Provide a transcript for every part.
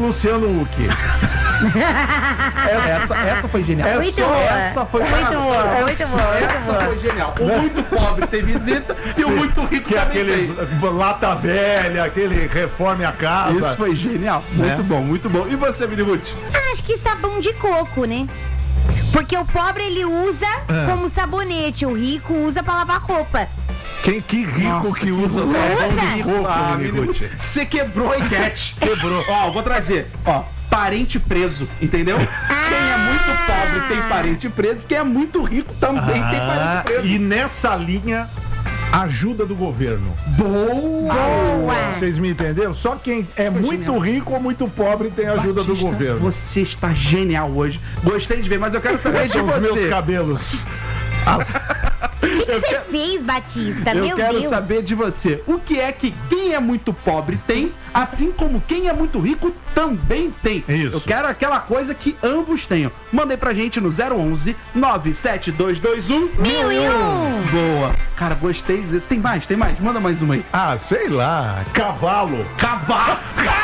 Luciano Huck. Essa foi genial. Muito boa. Essa foi Muito boa, muito boa. Essa foi genial. O muito pobre tem visita e o muito rico Que é também aquele tem. lata velha, aquele reforme a casa. Isso foi genial. Muito bom, muito bom. E você, Mini Ruth? Acho que sabão de coco, né? Porque o pobre ele usa como sabonete, o rico usa pra lavar roupa. Que rico que usa usa. sabão de coco, Ah, Mini Mini Ruth. Ruth. Você quebrou a enquete. Quebrou. Ó, vou trazer. Ó, parente preso, entendeu? Quem é muito pobre tem parente preso, quem é muito rico também tem parente preso. E nessa linha, ajuda do governo. Boa! Vocês me entenderam? Só quem é muito rico ou muito pobre tem ajuda do Batista, governo. Você está genial hoje. Gostei de ver, mas eu quero saber de São os meus você. cabelos. O que você fez, Batista? Eu Meu quero Deus. saber de você. O que é que quem é muito pobre tem, assim como quem é muito rico também tem. Isso. Eu quero aquela coisa que ambos tenham. Mandei pra gente no 011 97221 1001. Boa. Cara, gostei desse. Tem mais? Manda mais uma aí. Ah, sei lá. Cavalo. Cavalo.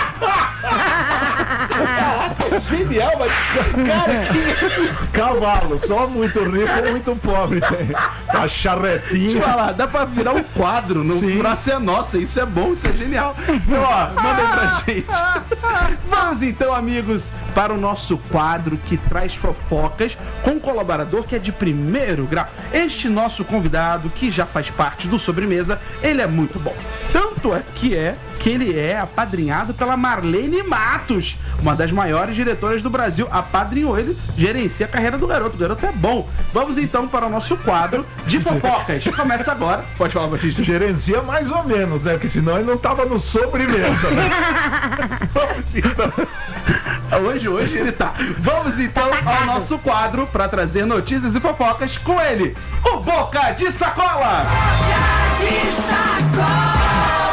Caraca, genial, mas cara, Cavalo. Só muito rico ou muito pobre tem. A deixa eu charretinha. falar, dá pra virar um quadro no Sim. Praça é Nossa, isso é bom, isso é genial. Então, ó, manda aí pra gente. Vamos então, amigos, para o nosso quadro que traz fofocas com um colaborador que é de primeiro grau. Este nosso convidado, que já faz parte do Sobremesa, ele é muito bom. Tanto é que ele é apadrinhado pela Marlene Matos, uma das maiores diretoras do Brasil. Apadrinhou ele, gerencia a carreira do garoto. O garoto é bom. Vamos então para o nosso quadro de fofocas. Começa agora. Pode falar, Batista. Gerencia mais ou menos, né? Porque senão ele não tava no sobremesa, né? Vamos então. Hoje ele tá. Vamos então ao nosso quadro para trazer notícias e fofocas com ele, o Boca de Sacola. Boca de Sacola.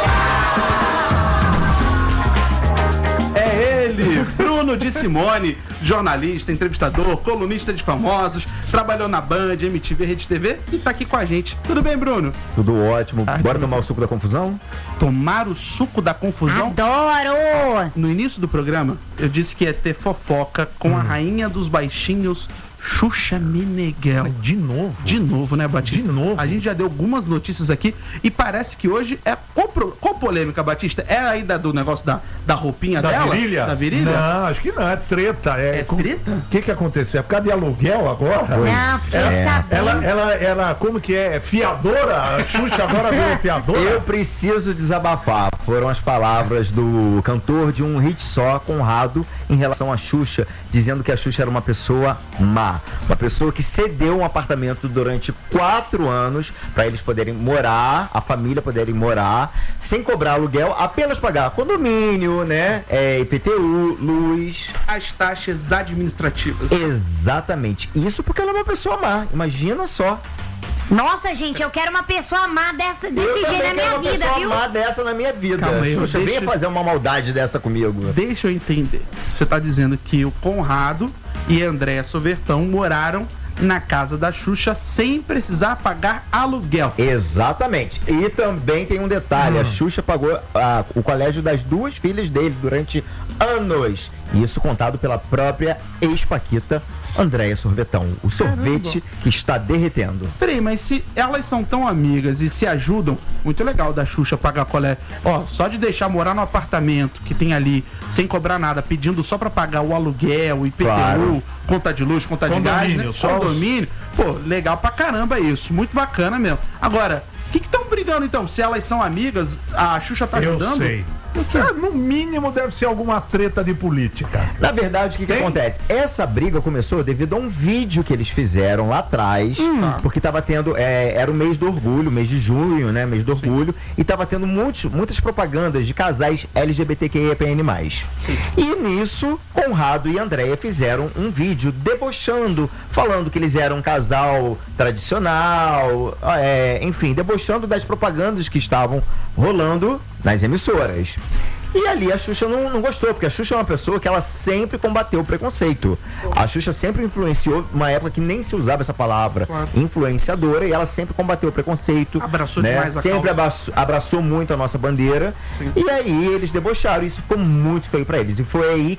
É ele, Bruno de Simone, jornalista, entrevistador, colunista de famosos, trabalhou na Band, MTV, Rede TV e tá aqui com a gente. Tudo bem, Bruno? Tudo ótimo. Bora tomar o suco da confusão? Tomar o suco da confusão? Adoro! No início do programa, eu disse que ia ter fofoca com a rainha dos baixinhos, Xuxa Meneghel. De novo? De novo, né, Batista? De novo? A gente já deu algumas notícias aqui e parece que hoje é... Qual polêmica, Batista? É aí do negócio da roupinha Da dela? virilha? Da virilha? Não, acho que não. É treta. É treta? O que aconteceu? É por causa de aluguel agora? Não, fiquei sabendo. Ela, como que é? Fiadora? A Xuxa agora virou fiadora? Eu preciso desabafar. Foram as palavras do cantor de um hit só, Conrado, em relação à Xuxa, dizendo que a Xuxa era uma pessoa má. Uma pessoa que cedeu um apartamento durante 4 anos para eles poderem morar, a família poderem morar, sem cobrar aluguel, apenas pagar condomínio, né? IPTU, luz. As taxas administrativas. Exatamente. Isso porque ela é uma pessoa má. Imagina só. Nossa, gente, eu quero uma pessoa má desse jeito na minha vida, viu? Uma dessa na minha vida. Calma aí, Xuxa, venha fazer uma maldade dessa comigo. Deixa eu entender. Você tá dizendo que o Conrado e a Andréa Sovertão moraram na casa da Xuxa sem precisar pagar aluguel. Exatamente. E também tem um detalhe, a Xuxa pagou o colégio das 2 filhas dele durante anos. Isso contado pela própria ex-paquita Andréa Sorvetão. O sorvete que está derretendo. Peraí, mas se elas são tão amigas e se ajudam, muito legal da Xuxa pagar colégio. Ó, só de deixar morar no apartamento que tem ali, sem cobrar nada, pedindo só pra pagar o aluguel, o IPTU, Claro. conta de luz, conta de gás, né? Só os- Condomínio. Pô, legal pra caramba isso. Muito bacana mesmo. Agora, o que estão brigando então? Se elas são amigas, a Xuxa tá Eu ajudando? sei. No mínimo deve ser alguma treta de política. Na verdade, o que Tem? acontece? Essa briga começou devido a um vídeo que eles fizeram lá atrás, porque tava tendo, era o mês do orgulho, mês de junho, né, mês do orgulho, e tava tendo muitas propagandas de casais LGBTQIAPN+. E nisso, Conrado e Andréia fizeram um vídeo debochando, falando que eles eram um casal tradicional, enfim, debochando das propagandas que estavam rolando nas emissoras. E ali a Xuxa não gostou, porque a Xuxa é uma pessoa que ela sempre combateu o preconceito. A Xuxa sempre influenciou, uma época que nem se usava essa palavra, influenciadora, e ela sempre combateu o preconceito. Abraçou né? demais a Sempre causa. abraçou muito a nossa bandeira. E aí eles debocharam, e isso ficou muito feio pra eles. E foi aí